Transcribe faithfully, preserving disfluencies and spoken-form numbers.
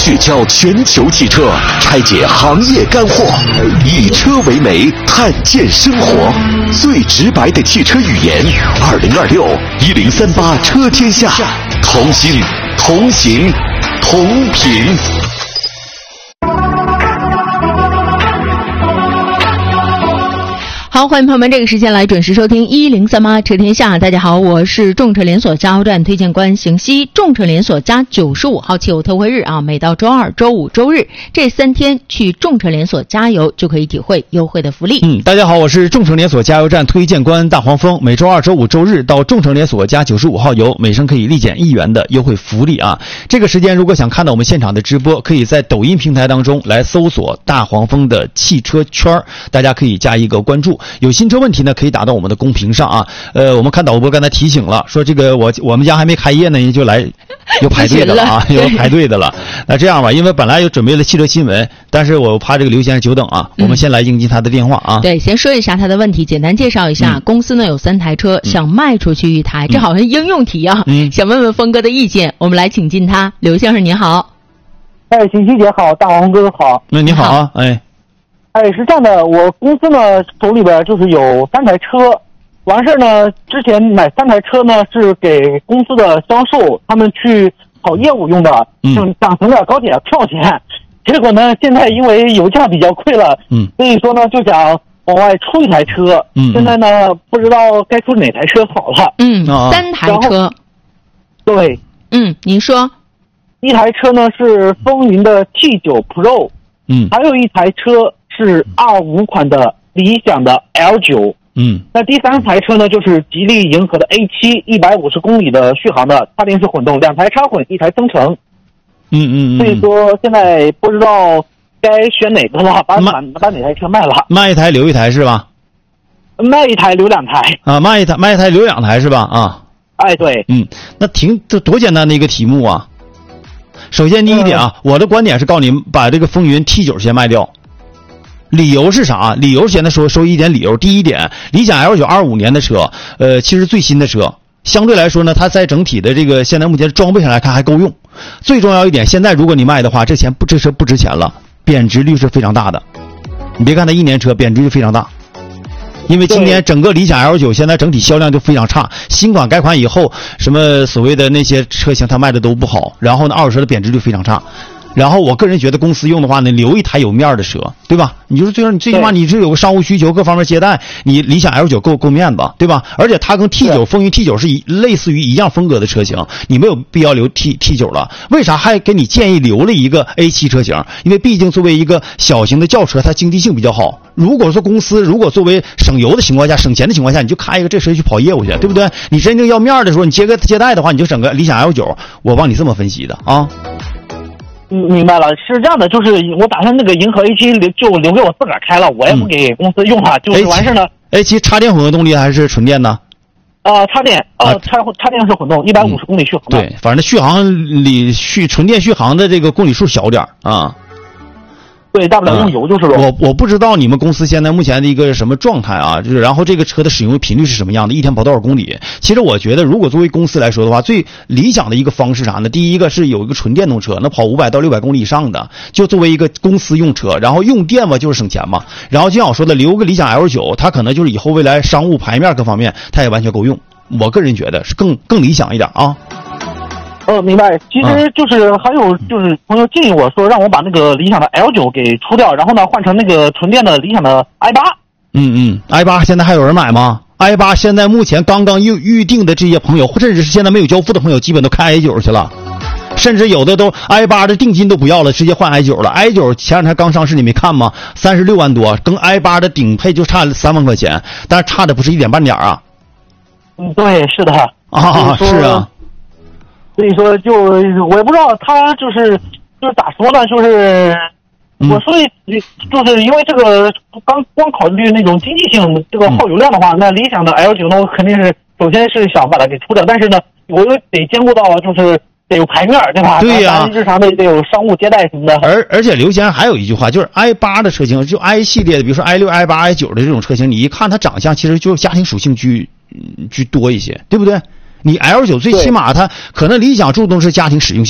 聚焦全球汽车，拆解行业干货，以车为媒，探见生活，最直白的汽车语言。二零二六一零三八车天下，同心同行同频。 好，欢迎朋友们这个时间来准时收听一零三八车天下。大家好，我是众车连锁加油站推荐官邢西。众车连锁加九十五号汽油特惠日啊，每到周二、周五、周日这三天去众车连锁加油就可以体会优惠的福利。 嗯，大家好，我是众车连锁加油站推荐官大黄蜂。每周二、周五、周日到众车连锁加九十五号油，每升可以立减一元的优惠福利啊！这个时间如果想看到我们现场的直播，可以在抖音平台当中来搜索大黄蜂的汽车圈，大家可以加一个关注。有新车问题呢，可以打到我们的公屏上啊。呃，我们看导播刚才提醒了，说这个我我们家还没开业呢，人就来有排队的了啊，有排队的了。那这样吧，因为本来有准备了汽车新闻，但是我怕这个刘先生久等啊，我们先来应接他的电话啊。 嗯、对，先说一下他的问题，简单介绍一下。嗯、公司呢有三台车，嗯、想卖出去一台，这好像应用题啊。嗯，想问问峰哥的意见，我们来请进他。刘先生您好。 哎，邢希姐好，大黄哥好。 那你好啊，哎。 哎，是这样的，我公司呢手里边就是有三台车，完事呢，之前买三台车呢是给公司的销售他们去跑业务用的，嗯，想省点高铁票钱。结果呢，现在因为油价比较贵了，嗯，所以说呢就想往外出一台车，嗯，现在呢不知道该出哪台车好了。 嗯，三台车。 对。 嗯，您说。 一台车呢是风云的 T 九 Pro， 嗯，还有一台车是二五款的理想的 L 九， 嗯，那第三台车呢就是吉利银河的 A 七， 一百五十公里的续航的插电式混动，两台插混，一台增程。 嗯嗯嗯。 所以说现在不知道该选哪个了，把把把哪台车卖了。 卖一台留一台是吧？ 卖一台留两台。 啊，卖一台卖一台留两台是吧？啊。 哎，对。 嗯，那挺这多简单的一个题目啊。首先第一点啊，嗯、我的观点是告诉你们把这个风云 T 九 先卖掉。理由是啥？理由现在说说一点理由。第一点，理想 L 九 二五年的车，呃，其实最新的车，相对来说呢，它在整体的这个现在目前装备上来看还够用。最重要一点，现在如果你卖的话，这钱不这车不值钱了，贬值率是非常大的。你别看它一年车，贬值率非常大。因为今年整个理想 L 九 现在整体销量就非常差，新款改款以后，什么所谓的那些车型它卖的都不好，然后呢，二手车的贬值率非常差。然后我个人觉得公司用的话呢，留一台有面的车，对吧？你就是最后你最起码你是有个商务需求，各方面接待，你理想 L 九 够够面子，对吧？而且它跟 T 九 风云 T 九 是一类似于一样风格的车型，你没有必要留 T T 九 了。为啥还给你建议留了一个 A 七 车型？因为毕竟作为一个小型的轿车，它经济性比较好。如果说公司如果作为省油的情况下、省钱的情况下，你就开一个这车去跑业务去，对不对？你真正要面的时候，你接个接待的话，你就整个理想 L 九，我帮你这么分析的啊。 嗯，明白了，是这样的，就是我打算那个银河 A 七 留就留给我自个儿开了，我也不给公司用了，嗯、就是完事了。 A 七 插电混合动力还是纯电呢？ 啊、呃，插电，呃，啊、插插电式混动，一百五十公里续航、 嗯。对，反正续航里续纯电续航的这个公里数小点啊。 对，大不了用油就是了。 嗯、我我不知道你们公司现在目前的一个什么状态啊，就是然后这个车的使用频率是什么样的，一天跑多少公里？其实我觉得，如果作为公司来说的话，最理想的一个方式啥呢？第一个是有一个纯电动车，那跑五百到六百公里以上的，就作为一个公司用车，然后用电嘛就是省钱嘛。然后就像我说的，留个理想 L 九，它可能就是以后未来商务牌面各方面，它也完全够用。我个人觉得是更更理想一点啊。 呃，明白。其实就是还有就是朋友建议我说，让我把那个理想的 L 九 给出掉，然后呢换成那个纯电的理想的 i 八。 嗯嗯 ，i 八现在还有人买吗 ？i 八现在目前刚刚预预定的这些朋友，甚至是现在没有交付的朋友，基本都开 i 九 去了，甚至有的都 i 八的定金都不要了，直接换 i 九 了。i 九 前两天刚上市，你没看吗？三十六万多，跟 i 八的顶配就差三万块钱，但是差的不是一点半点啊。 嗯，对，是的。 啊，是啊。 所以说就我也不知道他就是就是咋说呢，就是我说就是因为这个刚光考虑那种经济性这个耗油量的话，那理想的 L 九 呢，我肯定是首先是想把它给出掉，但是呢我又得兼顾到就是得有牌面，对吧？ 对呀、啊， 日常的得有商务接待什么的。 而而且刘先生还有一句话，就是 i 八 的车型，就 i 系列的，比如说 i 六、i 八、i 九 的这种车型，你一看它长相，其实就是家庭属性居居多一些，对不对？你 L 九 最起码它可能理想注重是家庭使用